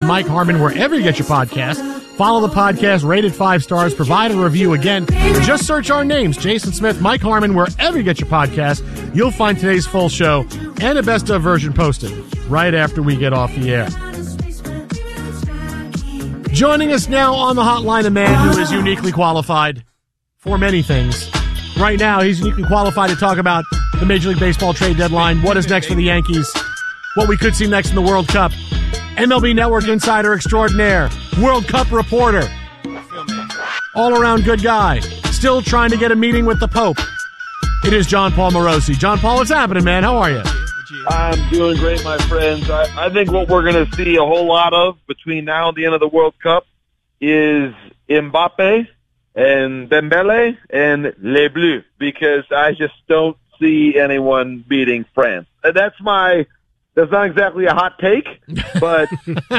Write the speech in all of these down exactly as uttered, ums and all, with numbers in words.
Mike Harmon wherever you get your podcast. Follow the podcast, rate it five stars, provide a review. Again, just search our names, Jason Smith, Mike Harmon, wherever you get your podcast. You'll find today's full show and a best of version posted right after we get off the air. Joining us now on the hotline, a man who is uniquely qualified for many things. Right now, he's uniquely qualified to talk about the Major League Baseball trade deadline, what is next for the Yankees, what we could see next in the World Cup. M L B Network insider extraordinaire, World Cup reporter, all-around good guy, still trying to get a meeting with the Pope. It is Jon Paul Morosi. Jon Paul, what's happening, man? How are you? I'm doing great, my friends. I, I think what we're going to see a whole lot of between now and the end of the World Cup is Mbappe and Dembele and Les Bleus, because I just don't see anyone beating France. And that's my... That's not exactly a hot take, but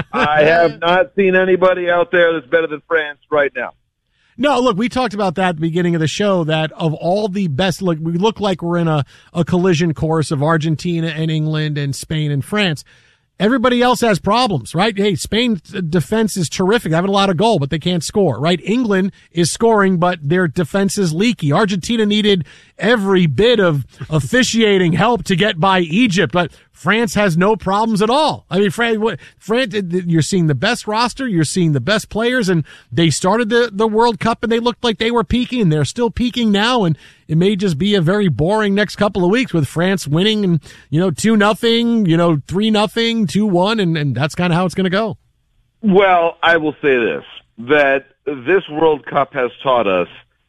I have not seen anybody out there that's better than France right now. No, look, we talked about that at the beginning of the show, that of all the best, look, we look like we're in a, a collision course of Argentina and England and Spain and France. Everybody else has problems, right? Hey, Spain's defense is terrific. They have a lot of goal, but they can't score, right? England is scoring, but their defense is leaky. Argentina needed every bit of officiating help to get by Egypt, but France has no problems at all. I mean, France, France, you're seeing the best roster, you're seeing the best players, and they started the, the World Cup and they looked like they were peaking, and they're still peaking now, and it may just be a very boring next couple of weeks with France winning, and, you know, two nothing, you know, three nothing, two one, and, and that's kind of how it's going to go. Well, I will say this, that this World Cup has taught us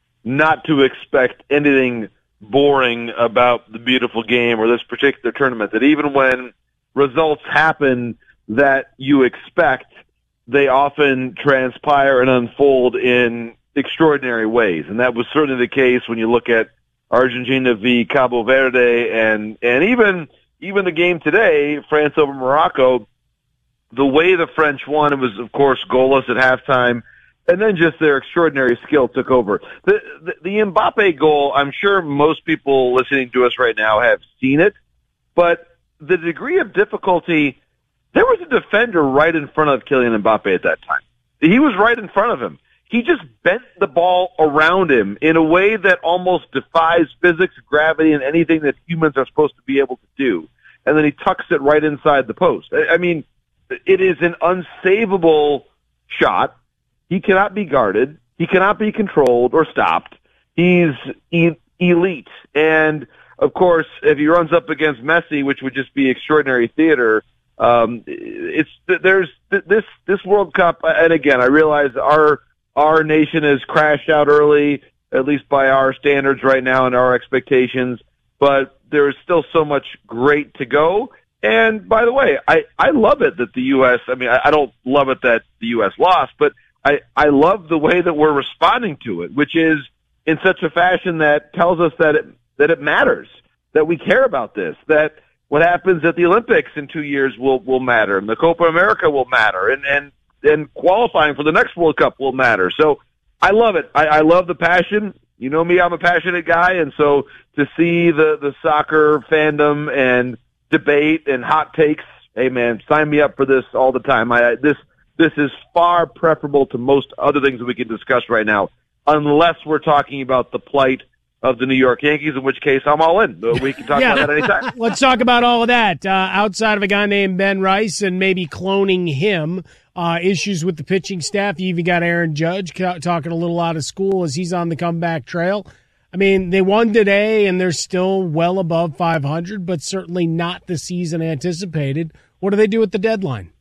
not to expect anything boring about the beautiful game or this particular tournament, that even when results happen that you expect, they often transpire and unfold in extraordinary ways. And that was certainly the case when you look at Argentina v. Cabo Verde and, and even, even the game today, France over Morocco. The way the French won, it was, of course, goalless at halftime, and then just their extraordinary skill took over. The, the, the Mbappe goal, I'm sure most people listening to us right now have seen it, but the degree of difficulty, there was a defender right in front of Kylian Mbappe at that time. He was right in front of him. He just bent the ball around him in a way that almost defies physics, gravity, and anything that humans are supposed to be able to do. And then he tucks it right inside the post. I, I mean, it is an unsavable shot. He cannot be guarded. He cannot be controlled or stopped. He's e- elite. And, of course, if he runs up against Messi, which would just be extraordinary theater, um, it's there's this this World Cup. And, again, I realize our our nation has crashed out early, at least by our standards right now and our expectations. But there is still so much great to go. And, by the way, I, I love it that the U S, I mean, I, I don't love it that the U S lost, but I, I love the way that we're responding to it, which is in such a fashion that tells us that it, that it matters, that we care about this, that what happens at the Olympics in two years will, will matter, and the Copa America will matter, and, and, and qualifying for the next World Cup will matter. So I love it. I, I love the passion. You know me, I'm a passionate guy, and so to see the, the soccer fandom and debate and hot takes, hey man, sign me up for this all the time. I, this, This is far preferable to most other things that we can discuss right now, unless we're talking about the plight of the New York Yankees, in which case I'm all in. We can talk yeah. about that anytime. Let's talk about all of that. Uh, outside of a guy named Ben Rice and maybe cloning him, uh, issues with the pitching staff. You even got Aaron Judge talking a little out of school as he's on the comeback trail. I mean, they won today, and they're still well above five hundred, but certainly not the season anticipated. What do they do at the deadline?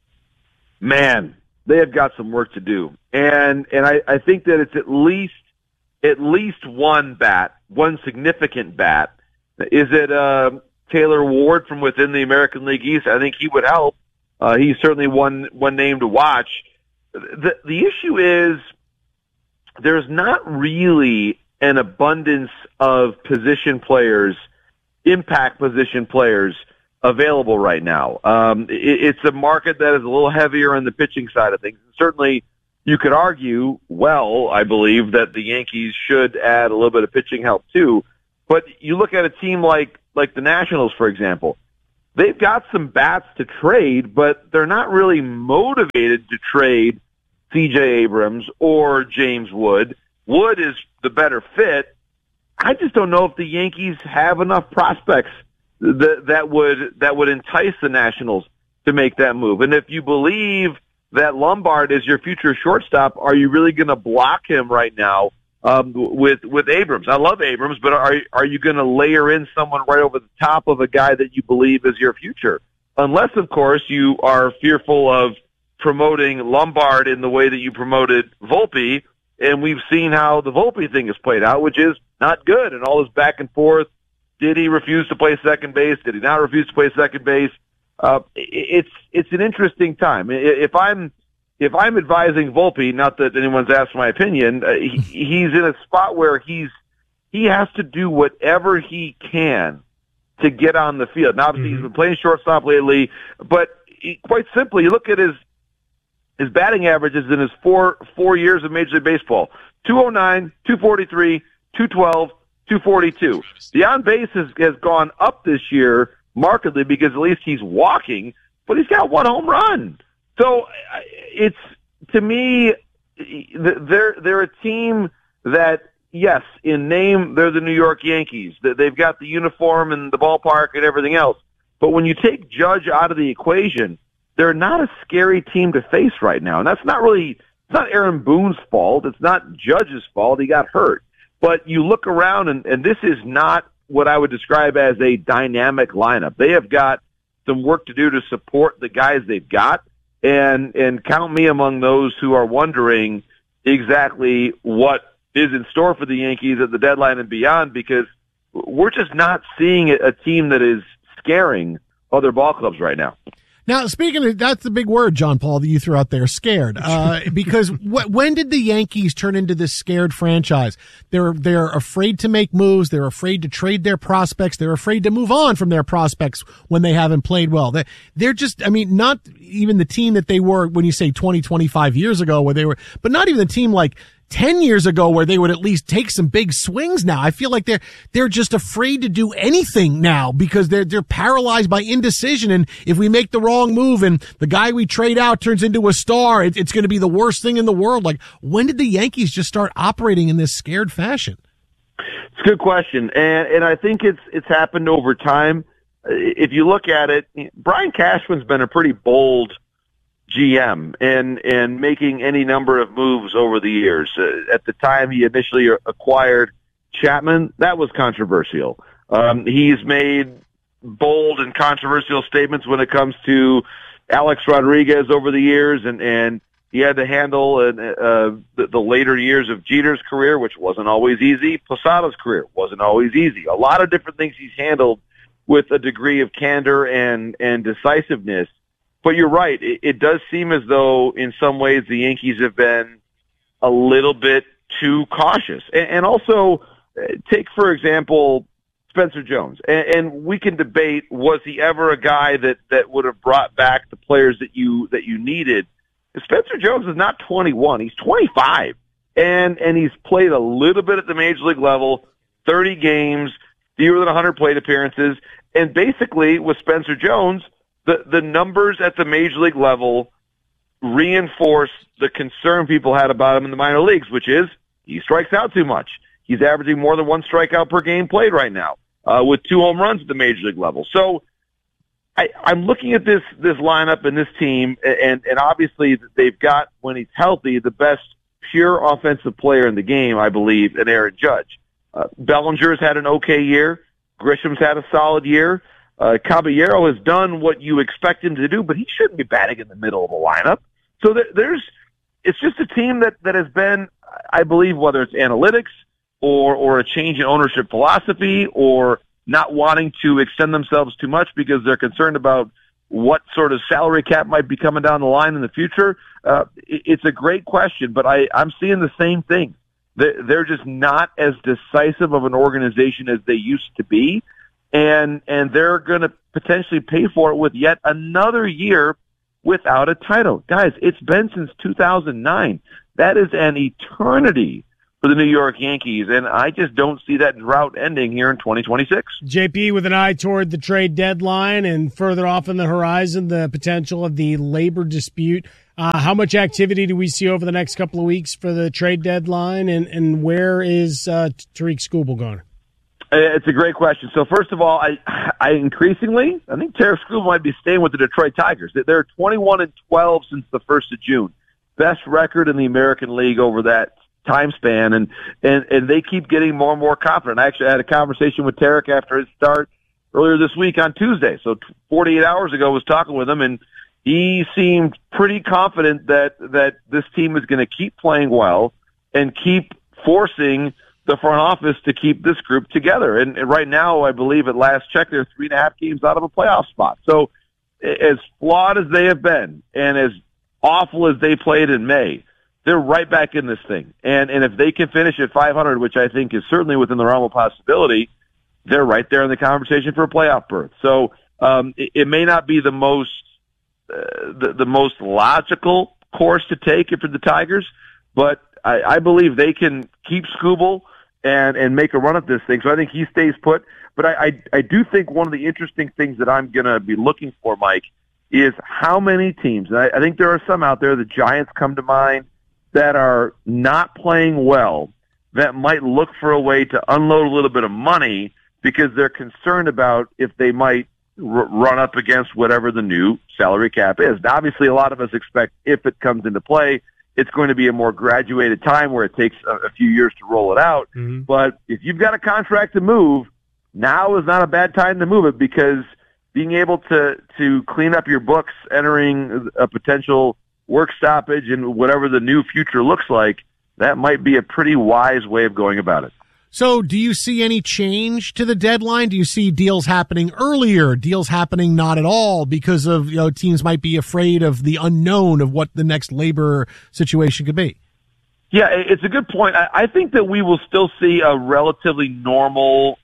Man, they have got some work to do. And and I, I think that it's at least at least one bat, one significant bat. Is it uh, Taylor Ward from within the American League East? I think he would help. Uh, he's certainly one one name to watch. The the issue is there's not really an abundance of position players, impact position players, available right now. Um, it, it's a market that is a little heavier on the pitching side of things. Certainly, you could argue, well, I believe that the Yankees should add a little bit of pitching help too. But you look at a team like like the Nationals, for example. they've got some bats to trade, but they're not really motivated to trade C J Abrams or James Wood. Wood is the better fit. I just don't know if the Yankees have enough prospects that, that would that would entice the Nationals to make that move. And if you believe that Lombard is your future shortstop, are you really going to block him right now um, with with Abrams? I love Abrams, but are are you going to layer in someone right over the top of a guy that you believe is your future? Unless, of course, you are fearful of promoting Lombard in the way that you promoted Volpe, and we've seen how the Volpe thing has played out, which is not good, and all this back and forth. Did he refuse to play second base? Did he not refuse to play second base? Uh, it's it's an interesting time. If I'm if I'm advising Volpe, not that anyone's asked my opinion, uh, he, he's in a spot where he's he has to do whatever he can to get on the field. Now, obviously, mm-hmm. he's been playing shortstop lately, but he, quite simply, you look at his his batting averages in his four four years of Major League Baseball: two oh nine, two forty-three, two twelve, two forty-two. The on base has, has gone up this year markedly because at least he's walking, but he's got one home run. So it's, to me, they're they're a team that, yes, in name they're the New York Yankees. They've got the uniform and the ballpark and everything else. But when you take Judge out of the equation, they're not a scary team to face right now. And that's not really, it's not Aaron Boone's fault. It's not Judge's fault. He got hurt. But you look around, and, and this is not what I would describe as a dynamic lineup. They have got some work to do to support the guys they've got, and and count me among those who are wondering exactly what is in store for the Yankees at the deadline and beyond, because we're just not seeing a team that is scaring other ball clubs right now. Now, speaking of, that's the big word, John Paul, that you threw out there, scared. Uh, because wh- when did the Yankees turn into this scared franchise? They're, they're afraid to make moves. They're afraid to trade their prospects. They're afraid to move on from their prospects when they haven't played well. They, they're just, I mean, not even the team that they were when you say twenty, twenty-five years ago where they were, but not even the team like ten years ago where they would at least take some big swings now. I feel like they're, they're just afraid to do anything now because they're, they're paralyzed by indecision. And if we make the wrong move and the guy we trade out turns into a star, it, it's going to be the worst thing in the world. Like, when did the Yankees just start operating in this scared fashion? It's a good question. And, and I think it's, it's happened over time. If you look at it, Brian Cashman's been a pretty bold G M and and making any number of moves over the years. Uh, at the time he initially acquired Chapman, that was controversial. Um, he's made bold and controversial statements when it comes to Alex Rodriguez over the years, and, and he had to handle uh, uh, the, the later years of Jeter's career, which wasn't always easy. Posada's career wasn't always easy. A lot of different things he's handled with a degree of candor and, and decisiveness. But you're right. It, it does seem as though in some ways the Yankees have been a little bit too cautious. And, and also, take, for example, Spencer Jones. And, and we can debate, was he ever a guy that, that would have brought back the players that you that you needed? Spencer Jones is not twenty-one. He's twenty-five. And, and he's played a little bit at the major league level, thirty games, fewer than one hundred plate appearances. And basically, with Spencer Jones, The the numbers at the major league level reinforce the concern people had about him in the minor leagues, which is he strikes out too much. He's averaging more than one strikeout per game played right now, uh, with two home runs at the major league level. So I, I'm looking at this this lineup and this team, and, and obviously they've got, when he's healthy, the best pure offensive player in the game, I believe, in Aaron Judge. Uh, Bellinger's had an okay year. Grisham's had a solid year. Uh, Caballero has done what you expect him to do, but he shouldn't be batting in the middle of the lineup. So th- there's, it's just a team that, that has been, I believe, whether it's analytics or, or a change in ownership philosophy or not wanting to extend themselves too much because they're concerned about what sort of salary cap might be coming down the line in the future. Uh, it, it's a great question, but I, I'm seeing the same thing. They're, they're just not as decisive of an organization as they used to be. And and they're going to potentially pay for it with yet another year without a title. Guys, it's been since two thousand nine. That is an eternity for the New York Yankees, and I just don't see that drought ending here in twenty twenty-six. J P, with an eye toward the trade deadline and further off in the horizon, the potential of the labor dispute, uh, how much activity do we see over the next couple of weeks for the trade deadline, and, and where is uh, Tarik Skubal going? It's a great question. So first of all, I, I increasingly, I think Tarik Skubal might be staying with the Detroit Tigers. They're twenty-one and twelve since the first of June. Best record in the American League over that time span, and, and, and they keep getting more and more confident. I actually had a conversation with Tarik after his start earlier this week on Tuesday. So forty-eight hours ago, I was talking with him, and he seemed pretty confident that, that this team is going to keep playing well and keep forcing the front office to keep this group together. And, and right now, I believe at last check, they're three and a half games out of a playoff spot. So as flawed as they have been and as awful as they played in May, they're right back in this thing. And and if they can finish at five hundred, which I think is certainly within the realm of possibility, they're right there in the conversation for a playoff berth. So um, it, it may not be the most uh, the, the most logical course to take for the Tigers, but I, I believe they can keep Skubal and and make a run at this thing. So I think he stays put. But I, I, I do think one of the interesting things that I'm going to be looking for, Mike, is how many teams, and I, I think there are some out there, the Giants come to mind, that are not playing well, that might look for a way to unload a little bit of money because they're concerned about if they might r- run up against whatever the new salary cap is. Now, obviously, a lot of us expect if it comes into play, it's going to be a more graduated time where it takes a, a few years to roll it out. Mm-hmm. But if you've got a contract to move, now is not a bad time to move it, because being able to, to clean up your books entering a potential work stoppage and whatever the new future looks like, that might be a pretty wise way of going about it. So do you see any change to the deadline? Do you see deals happening earlier, deals happening not at all because of, you know, teams might be afraid of the unknown of what the next labor situation could be? Yeah, it's a good point. I think that we will still see a relatively normal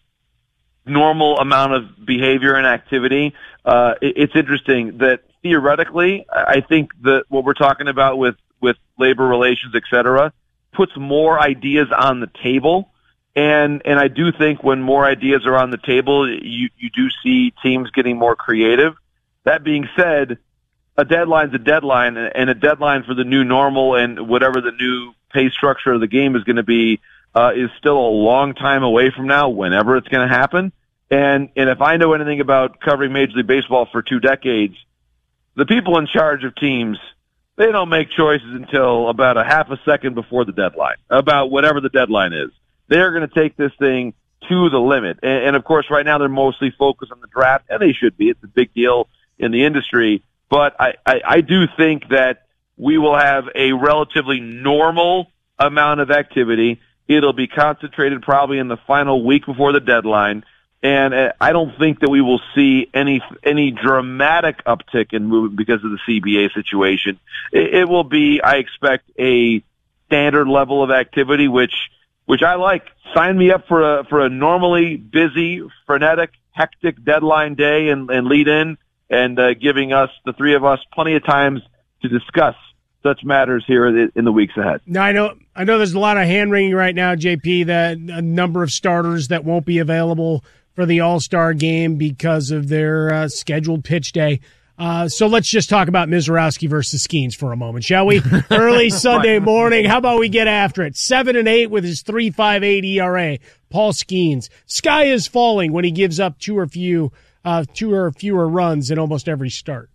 normal amount of behavior and activity. Uh, it's interesting that theoretically, I think that what we're talking about with, with labor relations, et cetera, puts more ideas on the table. And, and I do think when more ideas are on the table, you, you do see teams getting more creative. That being said, a deadline's a deadline, and a deadline for the new normal and whatever the new pay structure of the game is going to be, uh, is still a long time away from now, whenever it's going to happen. And, and if I know anything about covering Major League Baseball for two decades, the people in charge of teams, they don't make choices until about a half a second before the deadline, about whatever the deadline is. They're going to take this thing to the limit. And, and of course, right now they're mostly focused on the draft, and they should be. It's a big deal in the industry. But I, I, I do think that we will have a relatively normal amount of activity. It'll be concentrated probably in the final week before the deadline. And I don't think that we will see any any dramatic uptick in movement because of the C B A situation. It, it will be, I expect, a standard level of activity, which which I like. Sign me up for a for a normally busy, frenetic, hectic deadline day and, and lead in, and uh, giving us, the three of us, plenty of times to discuss such matters here in the weeks ahead. Now, I know I know there's a lot of hand wringing right now, J P, that a number of starters that won't be available for the All-Star game because of their uh, scheduled pitch day. Uh, so let's just talk about Mizorowski versus Skeens for a moment, shall we? Early Sunday morning. How about we get after it? Seven and eight with his three point five eight E R A. Paul Skeens. Sky is falling when he gives up two or few, uh, two or fewer runs in almost every start.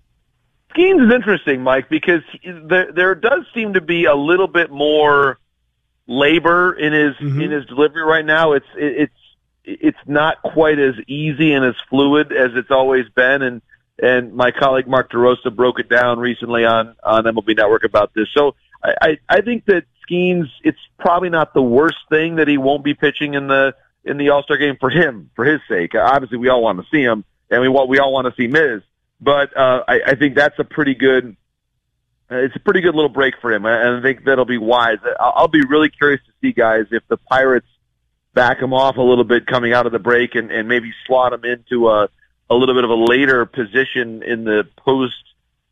Skeens is interesting, Mike, because there there does seem to be a little bit more labor in his mm-hmm. in his delivery right now. It's it, it's it's not quite as easy and as fluid as it's always been, and and my colleague Mark DeRosa broke it down recently on on M L B Network about this. So I I, I think that Skeens, it's probably not the worst thing that he won't be pitching in the in the All-Star game for him, for his sake. Obviously, we all want to see him, and we want we all want to see Miz. But uh, I, I think that's a pretty good. Uh, it's a pretty good little break for him, and I think that'll be wise. I'll, I'll be really curious to see, guys, if the Pirates back him off a little bit coming out of the break and, and maybe slot him into a a little bit of a later position in the post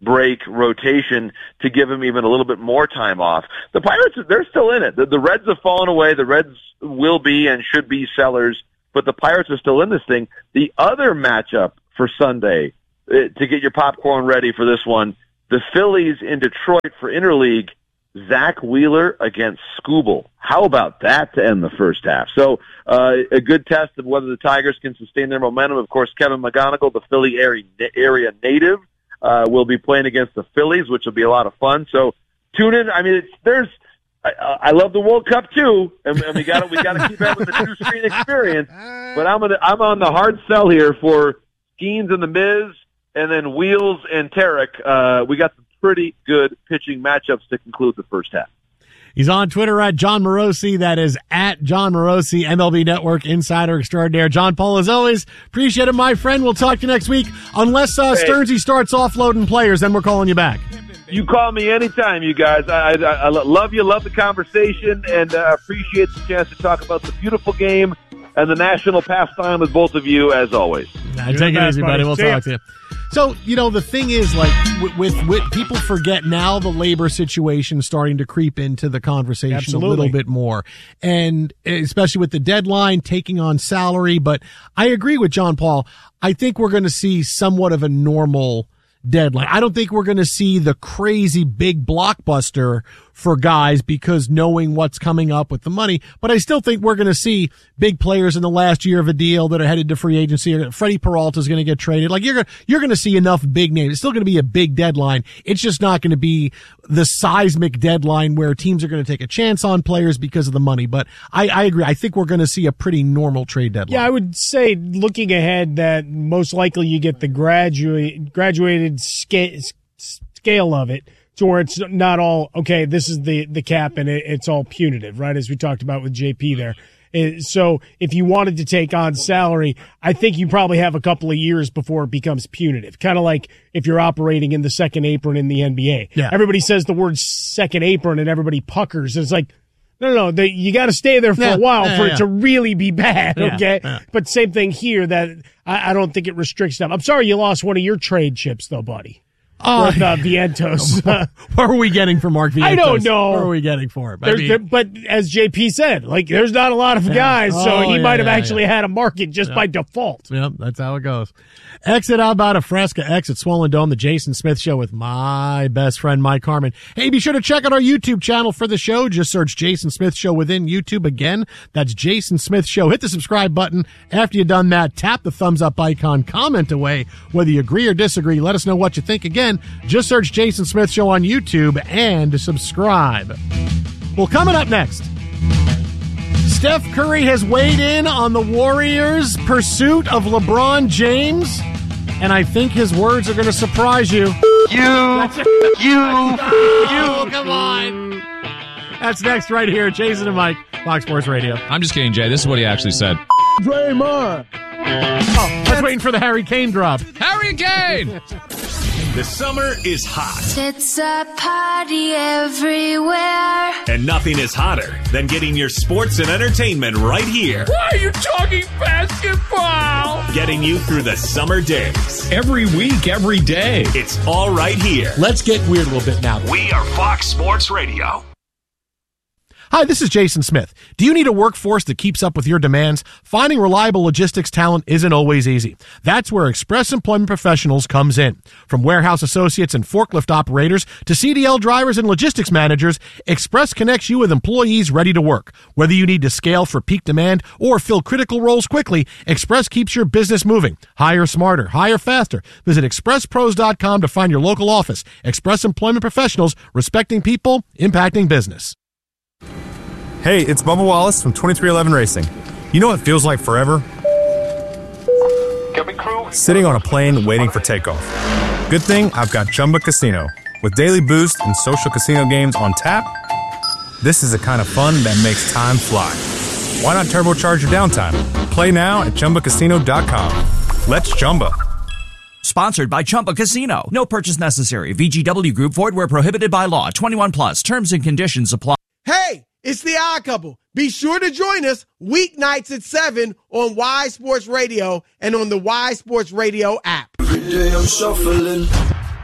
break rotation to give him even a little bit more time off. The Pirates, they're still in it. The, the Reds have fallen away. The Reds will be and should be sellers, but the Pirates are still in this thing. The other matchup for Sunday, uh, to get your popcorn ready for this one, the Phillies in Detroit for interleague, Zach Wheeler against Skubal. How about that to end the first half? So uh, a good test of whether the Tigers can sustain their momentum. Of course, Kevin McGonigal, the Philly area, area native, uh, will be playing against the Phillies, which will be a lot of fun. So tune in. I mean, it's, there's. I, I love the World Cup too, and, and we got we got to keep up with the two screen experience. But I'm gonna, I'm on the hard sell here for Skeens and the Miz, and then Wheels and Tarek. Uh, we got some pretty good pitching matchups to conclude the first half. He's on Twitter at John Morosi. That is at John Morosi, M L B Network Insider Extraordinaire. John Paul, as always, appreciate it, my friend. We'll talk to you next week. Unless uh, hey. Stearnsy starts offloading players, then we're calling you back. You call me anytime, you guys. I, I, I love you, love the conversation, and uh, appreciate the chance to talk about the beautiful game and the national pastime with both of you, as always. Nah, take it easy, buddy. We'll See talk ya. to you. So, you know, the thing is, like, with, with, with people forget now the labor situation starting to creep into the conversation Absolutely. a little bit more. And especially with the deadline, taking on salary. But I agree with John Paul. I think we're going to see somewhat of a normal deadline. I don't think we're going to see the crazy big blockbuster for guys because knowing what's coming up with the money, but I still think we're going to see big players in the last year of a deal that are headed to free agency. Freddie Peralta is going to get traded. Like you're going you're going to see enough big names. It's still going to be a big deadline. It's just not going to be the seismic deadline where teams are going to take a chance on players because of the money. But I, I agree. I think we're going to see a pretty normal trade deadline. Yeah, I would say looking ahead that most likely you get the graduate graduated scale, scale of it. To where it's not all, okay, this is the, the cap and it, it's all punitive, right? As we talked about with J P there. So if you wanted to take on salary, I think you probably have a couple of years before it becomes punitive. Kind of like if you're operating in the second apron in the N B A. Yeah. Everybody says the word second apron and everybody puckers. It's like, no, no, no, they, you got to stay there for yeah, a while yeah, for yeah. it to really be bad, okay? Yeah, yeah. But same thing here that I, I don't think it restricts them. I'm sorry you lost one of your trade chips though, buddy. Oh, with uh, Vientos. What are we getting for Mark Vientos? I don't know. What are we getting for him? I mean, there, but as J P said, like there's not a lot of guys, yeah. so oh, he yeah, might have yeah, actually yeah. had a market just yeah. by default. Yep, that's how it goes. Exit out about a Fresca, exit Swollen Dome, the Jason Smith Show with my best friend Mike Harmon. Hey, be sure to check out our YouTube channel for the show. Just search Jason Smith Show within YouTube. Again, that's Jason Smith Show. Hit the subscribe button. After you've done that, tap the thumbs up icon, comment away whether you agree or disagree. Let us know what you think. Again, just search Jason Smith Show on YouTube and subscribe. Well, coming up next, Steph Curry has weighed in on the Warriors' pursuit of LeBron James, and I think his words are going to surprise you. You, you, you, come on. That's next right here. Jason and Mike, Fox Sports Radio. I'm just kidding, Jay. This is what he actually said. Draymond. Oh, I was waiting for the Harry Kane drop. Harry Kane! The summer is hot. It's a party everywhere. And nothing is hotter than getting your sports and entertainment right here. Why are you talking basketball? Getting you through the summer days. Every week, every day. It's all right here. Let's get weird a little bit now. We are Fox Sports Radio. Hi, this is Jason Smith. Do you need a workforce that keeps up with your demands? Finding reliable logistics talent isn't always easy. That's where Express Employment Professionals comes in. From warehouse associates and forklift operators to C D L drivers and logistics managers, Express connects you with employees ready to work. Whether you need to scale for peak demand or fill critical roles quickly, Express keeps your business moving. Hire smarter, hire faster. Visit express pros dot com to find your local office. Express Employment Professionals, respecting people, impacting business. Hey, it's Bubba Wallace from twenty-three eleven Racing. You know what feels like forever? Sitting on a plane waiting for takeoff. Good thing I've got Chumba Casino. With daily boost and social casino games on tap, this is the kind of fun that makes time fly. Why not turbocharge your downtime? Play now at chumba casino dot com. Let's Chumba. Sponsored by Chumba Casino. No purchase necessary. V G W Group. Void where prohibited by law. twenty-one plus. Terms and conditions apply. Hey, it's the Odd Couple. Be sure to join us weeknights at seven on Y Sports Radio and on the Y Sports Radio app. Every day I'm shuffling.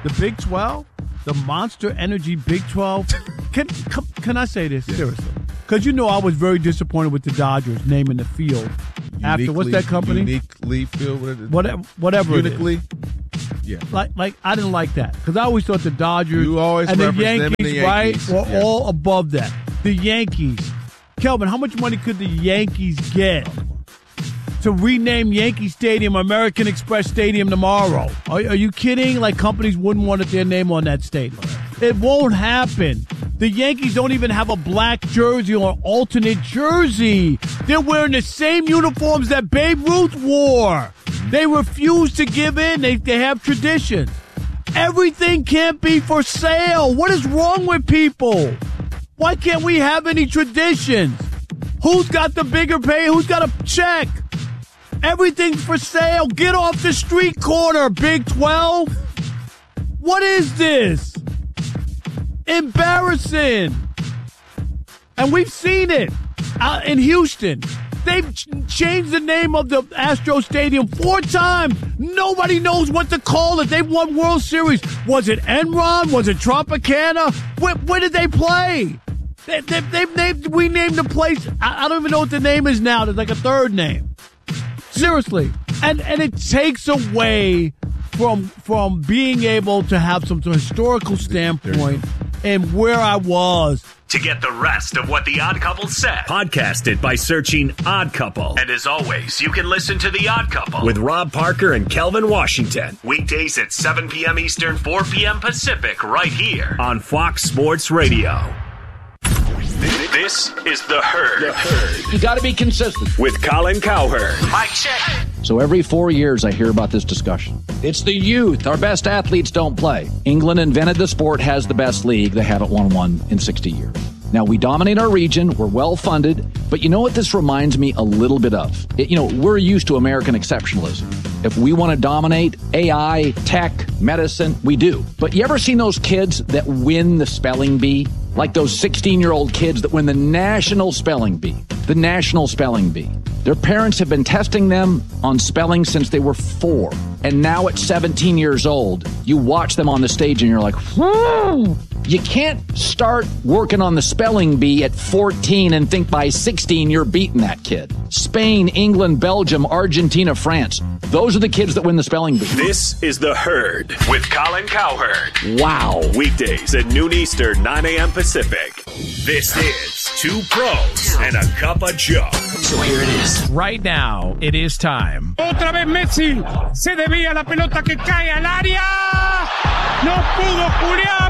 The Big twelve, the Monster Energy Big twelve. Can can, can I say this? Yeah. Seriously. Because you know I was very disappointed with the Dodgers naming the field uniquely, after, what's that company? Uniquely Field. Whatever, whatever Uniquely? it is. Yeah. Like, like I didn't like that. Because I always thought the Dodgers you always and the Yankees, Yankees, the right, Yankees, were yeah. all above that. The Yankees. Kelvin, how much money could the Yankees get to rename Yankee Stadium American Express Stadium tomorrow? Are, are you kidding? Like, companies wouldn't want their name on that stadium. It won't happen. The Yankees don't even have a black jersey or an alternate jersey. They're wearing the same uniforms that Babe Ruth wore. They refuse to give in. They, they have tradition. Everything can't be for sale. What is wrong with people? Why can't we have any traditions? Who's got the bigger pay? Who's got a check? Everything's for sale. Get off the street corner, Big twelve. What is this? Embarrassing. And we've seen it out in Houston. They've ch- changed the name of the Astro Stadium four times. Nobody knows what to call it. They won World Series. Was it Enron? Was it Tropicana? Where, where did they play? They, they, they've named, we named the place. I, I don't even know what the name is now. There's like a third name. Seriously. And and it takes away from from being able to have some sort of historical standpoint and where I was. To get the rest of what The Odd Couple said, podcast it by searching Odd Couple. And as always, you can listen to The Odd Couple with Rob Parker and Kelvin Washington. Weekdays at seven p.m. Eastern, four p.m. Pacific, right here on Fox Sports Radio. This is The Herd. The Herd. You got to be consistent. With Colin Cowherd. Mike check. So every four years I hear about this discussion. It's the youth. Our best athletes don't play. England invented the sport, has the best league. They haven't won one in sixty years. Now, we dominate our region. We're well-funded. But you know what this reminds me a little bit of? It, you know, we're used to American exceptionalism. If we want to dominate A I, tech, medicine, we do. But you ever seen those kids that win the spelling bee? Like those sixteen-year-old kids that win the national spelling bee. The national spelling bee. Their parents have been testing them on spelling since they were four. And now at seventeen years old, you watch them on the stage and you're like, hmm. You can't start working on the spelling bee at fourteen and think by sixteen you're beating that kid. Spain, England, Belgium, Argentina, France. Those are the kids that win the spelling bee. This is The Herd with Colin Cowherd. Wow. Weekdays at noon Eastern, nine a.m. Pacific. This is Two Pros and a Cup of Joe. So here it is. Right now, it is time. Otra vez Messi. Se debía la pelota que cae al área. No pudo Julián.